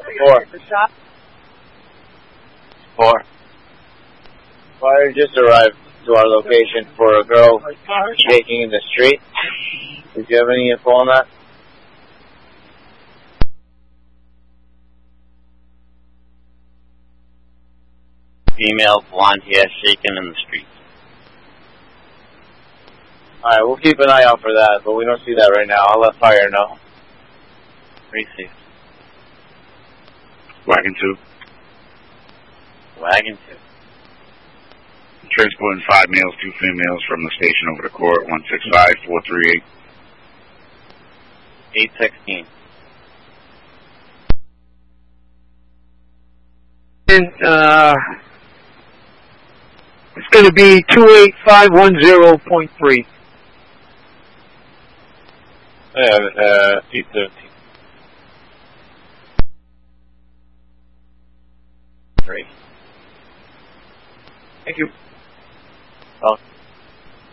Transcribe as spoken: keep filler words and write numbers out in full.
Four. Four. Fire just arrived to our location for a girl shaking in the street. Did you have any info on that? Female blonde hair shaking in the street. Alright, we'll keep an eye out for that, but we don't see that right now. I'll let fire know. Receive. Wagon two. Wagon two. Transporting five males, two females from the station over to court, one six five, four three eight. eight sixteen. And, uh, it's going to be two eight five one zero point three. I have it, uh, eight thirteen. Three. Thank you. Well.